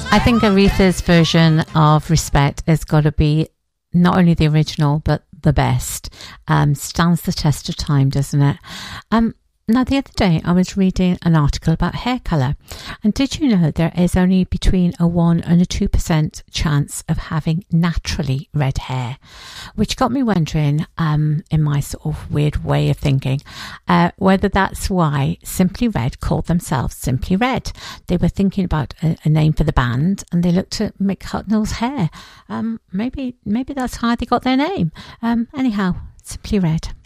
I think Aretha's version of Respect has got to be not only the original, but the best. Stands the test of time, doesn't it? Now, the other day I was reading an article about hair colour, and did you know there is only between a 1 and a 2% chance of having naturally red hair, which got me wondering, in my sort of weird way of thinking, whether that's why Simply Red called themselves Simply Red. They were thinking about a name for the band, and they looked at Mick Hucknall's hair. Maybe that's how they got their name. Anyhow, Simply Red.